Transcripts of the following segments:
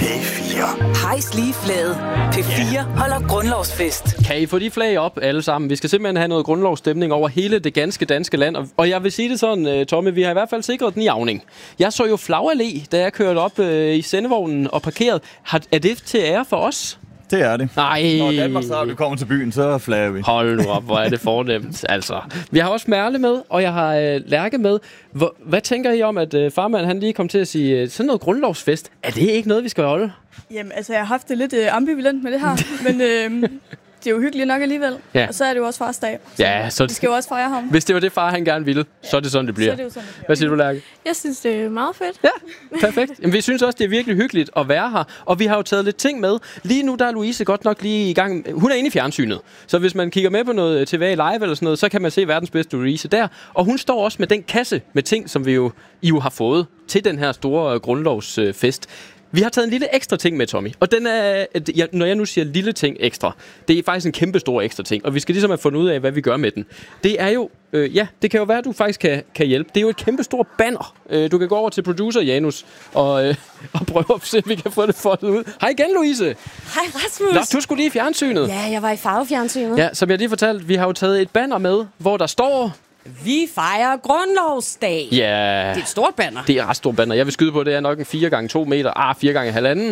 P4. Hejs lige flaget. P4 holder grundlovsfest. Kan I få de flag op alle sammen? Vi skal simpelthen have noget grundlovsstemning over hele det ganske danske land. Og jeg vil sige det sådan, Tommy, vi har i hvert fald sikret den i Auning. Jeg så jo Flagallé, da jeg kørte op i sendevognen og parkeret. Er det til ære for os? Det er det. Nej. Når Danmarks Radio kommer til byen, så flager vi. Hold nu op, hvor er det fornemt. Altså, vi har også Merle med, og jeg har Lærke med. Hvad tænker I om, at farmand han lige kom til at sige, sådan noget grundlovsfest, er det ikke noget, vi skal holde? Jamen, altså, jeg har haft det lidt ambivalent med det her, men det er jo hyggeligt nok alligevel. Ja. Og så er det jo også fars dag. Ja, så vi skal jo også fejre ham. Hvis det var det, far han gerne ville, så er det sådan, det bliver. Så er det jo sådan, det bliver. Hvad siger du, Lærke? Jeg synes, det er meget fedt. Ja, perfekt. Jamen, vi synes også, det er virkelig hyggeligt at være her. Og vi har jo taget lidt ting med. Lige nu der er Louise godt nok lige i gang. Hun er inde i fjernsynet. Så hvis man kigger med på noget TV live eller sådan noget, så kan man se verdens bedste Louise der. Og hun står også med den kasse med ting, som I jo har fået til den her store grundlovsfest. Vi har taget en lille ekstra ting med, Tommy. Og den er, når jeg nu siger lille ting ekstra, det er faktisk en kæmpe stor ekstra ting. Og vi skal ligesom have fundet ud af, hvad vi gør med den. Det er jo, det kan jo være, at du faktisk kan hjælpe. Det er jo et kæmpe stort banner. Du kan gå over til producer Janus og prøve at se, om vi kan få det foldet ud. Hej igen, Louise. Hej, Rasmus. Nå, du skulle lige i fjernsynet. Ja, jeg var i farvefjernsynet. Ja, som jeg lige fortalte, vi har jo taget et banner med, hvor der står... Vi fejrer grundlovsdag. Ja. Det er et stort banner. Det er et ret stort banner. Jeg vil skyde på, det er nok en 4x2 meter. 4x1,5.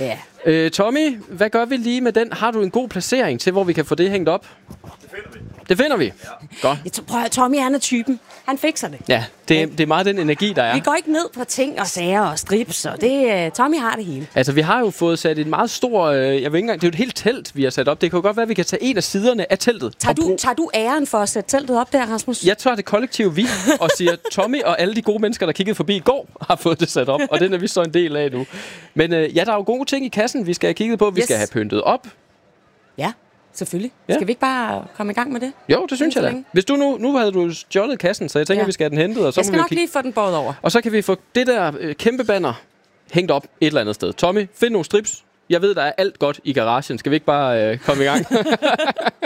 Ja. Tommy, hvad gør vi lige med den? Har du en god placering til, hvor vi kan få det hængt op? Det finder vi. Ja. Godt. Prøv at Tommy, han er typen. Han fikser det. Ja, det er meget den energi, der er. Vi går ikke ned på ting og sager og strips, og Tommy har det hele. Altså, vi har jo fået sat et meget stort... jeg ved ikke engang, det er jo et helt telt, vi har sat op. Det kan jo godt være, at vi kan tage en af siderne af teltet. Tager du æren for at sætte teltet op der, Rasmus? Jeg tager det kollektive vi og siger, Tommy og alle de gode mennesker, der kiggede forbi i går, har fået det sat op, og den er vi så en del af nu. Men der er jo gode ting i kassen, vi skal have kigget på. Vi skal have pyntet op. Ja. Selvfølgelig. Ja. Skal vi ikke bare komme i gang med det? Jo, det synes jeg da. Hvis du nu havde du stjålet kassen, så jeg tænker, vi skal have den hentet. Og så jeg skal nok lige få den båret over. Og så kan vi få det der kæmpe banner hængt op et eller andet sted. Tommy, find nogle strips. Jeg ved, der er alt godt i garagen. Skal vi ikke bare komme i gang?